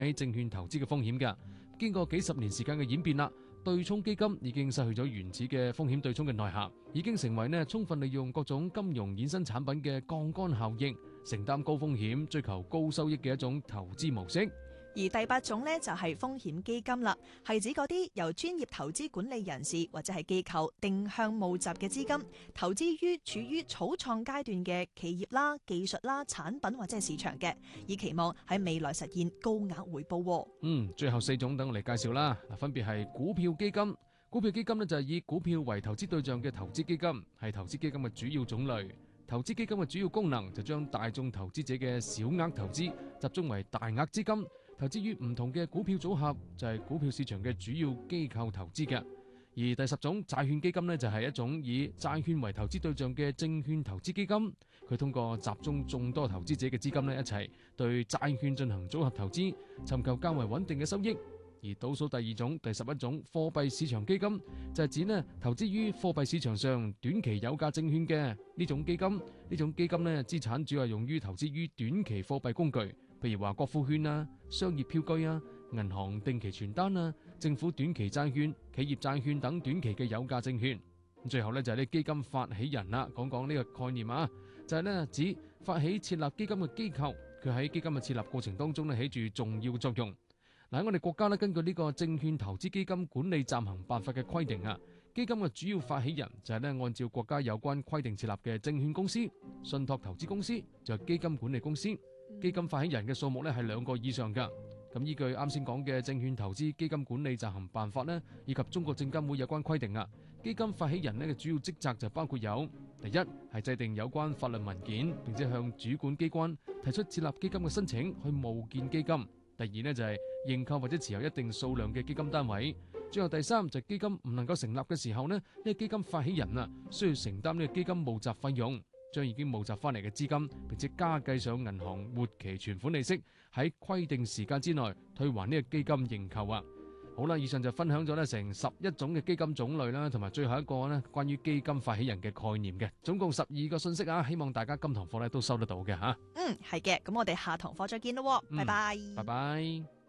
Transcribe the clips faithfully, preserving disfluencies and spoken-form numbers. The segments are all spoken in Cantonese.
喺證券投資嘅風險嘅。經過幾十年時間嘅演變啦，對沖基金已經失去咗原始嘅風險對沖嘅內涵，已經成為呢充分利用各種金融衍生產品嘅槓桿效應，承擔高風險、追求高收益嘅一種投資模式。 而第八種呢，就係風險基金啦，係指嗰啲由專業投資管理人士或者係機構定向募集嘅資金，投資於處於草創階段嘅企業啦、技術啦、產品或者係市場嘅，以期望喺未來實現高額回報。 嗯，最後四種等我嚟介紹啦，嗱，分別係股票基金。股票基金呢，就係以股票為投資對象嘅投資基金，係投資基金嘅主要種類。投資基金嘅主要功能就將大眾投資者嘅小額投資集中為大額資金，投資於唔同嘅股票組合，就係股票市場嘅主要機構投資嘅。而第十種債券基金呢，就係一種以債券為投資對象嘅證券投資基金，佢通過集中眾多投資者嘅資金呢，一齊對債券進行組合投資，尋求較為穩定嘅收益。而倒數第二種、第十一種貨幣市場基金就係指呢投資於貨幣市場上短期有價證券嘅呢種基金。呢種基金呢資產主要用於投資於短期貨幣工具，譬如話國庫券啊、商業票據啊、銀行定期存單啊、政府短期債券、企業債券等短期嘅有價證券。最後呢，就係呢基金發起人啦，講講呢個概念啊，就係呢指發起設立基金嘅機構，佢喺基金嘅設立過程當中呢起住重要作用。嗱，我哋國家咧根據呢個證券投資基金管理暫行辦法嘅規定啊，基金嘅主要發起人就係咧按照國家有關規定設立嘅證券公司、信託投資公司，就係基金管理公司。基金發起人嘅數目咧係兩個以上㗎。咁依據啱先講嘅證券投資基金管理暫行辦法咧，以及中國證監會有關規定啊，基金發起人咧嘅主要職責就包括有：第一係制定有關法律文件，並且向主管機關提出設立基金嘅申請，去募建基金。第二呢，就係認購或者持有一定數量嘅基金單位。最後第三就係基金唔能夠成立嘅時候呢，呢個基金發起人啊需要承擔呢個基金募集費用，將已經募集翻嚟嘅資金，並且加計上銀行活期存款利息，喺規定時間之內退還呢個基金認購啊。好啦，以上就分享咗咧成十一種嘅基金種類啦，同埋最後一個咧關於基金發起人嘅概念嘅，總共十二個信息啊，希望大家今堂課咧都收得到嘅吓。 嗯，係嘅，咁我哋下堂課再見咯， 嗯， 拜拜。 拜拜。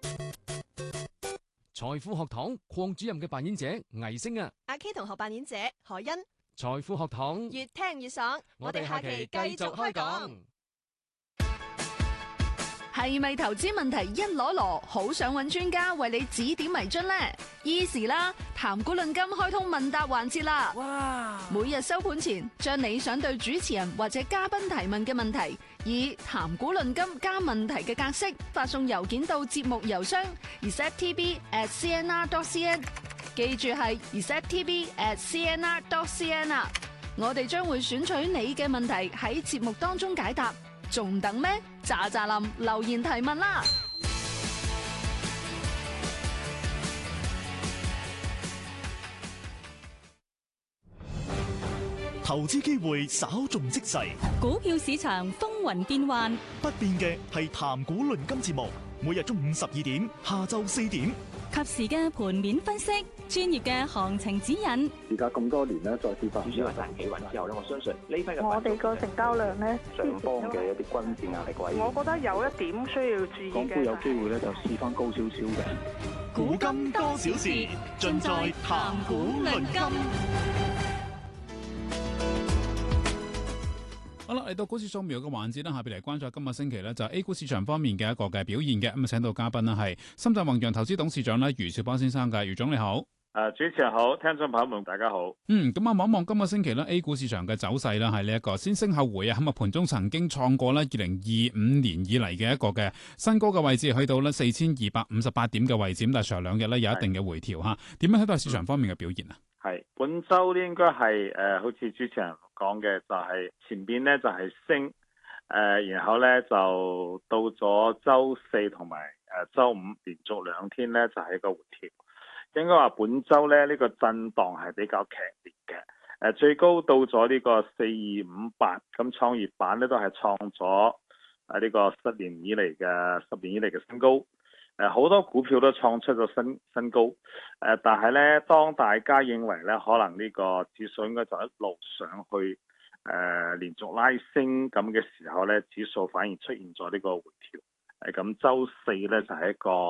財富學堂鄺主任嘅扮演者倪星啊， 阿 K 同學扮演者海欣， 財富學堂越聽越爽，我哋下期繼續開講。 係咪投資問題一籮籮，好想揾專家為你指點迷津呢？Easy 啦，談股論金開通問答環節啦！哇！每日收盤前，將你想對主持人或者嘉賓提問嘅問題，以談股論金加問題嘅格式發送郵件到節目郵箱 r e c e p t b at c n r dot c n， 記住係 r e c e p t b at c n r dot c n 啊！我哋將會選取你嘅問題喺節目當中解答。仲等咩？喳喳林留言提問啦！ 投資機會稍縱即逝， 股票市場風雲變幻， 不變嘅係談股論金節目，每日中午十二點，下晝四點， 及時嘅盤面分析，專業嘅行情指引。 而家咁多年咧，再跌翻， 主要係賺企穩之後咧，我相信呢批嘅我哋個成交量咧， 上方嘅一啲均線壓力位， 我覺得有一點需要注意嘅。 港股有機會咧，就試翻高少少嘅。 古今多少事，盡在談股論金。 好啦，嚟到股市掃描嘅環節啦，下邊嚟關注今個星期咧就 A 股市場方面嘅一個嘅表現嘅，咁啊請到嘉賓呢係深圳宏洋投資董事長咧余兆邦先生嘅，余總你好。 誒，主持人好，聽眾朋友們大家好。 嗯，咁啊望一望今個星期咧 A 股市場嘅走勢啦，係呢一個先升後回啊，咁啊盤中曾經創過咧二零二五年以嚟嘅一個嘅新高嘅位置，去到咧四千二百五十八點嘅位置，咁但係上兩日咧有一定嘅回調吓，點樣睇到市場方面嘅表現啊？ 係本周咧應該係誒，好似主持人講嘅，就係前邊咧就係升，誒、呃，然後咧就到咗周四同埋誒周五連續兩天咧就係一個回調。應該話本周咧呢、這個震盪係比較強烈嘅，誒、呃、最高到咗呢個四二五八，咁創業板咧都係創咗誒呢個十年以嚟嘅十年以嚟嘅新高，誒、呃、好多股票都創出咗新新高，誒、呃、但係咧當大家認為咧可能呢個指數應該就一路上去，誒、呃、連續拉升咁嘅時候咧，指數反而出現咗呢個回調。誒、 誒咁週四咧就係一個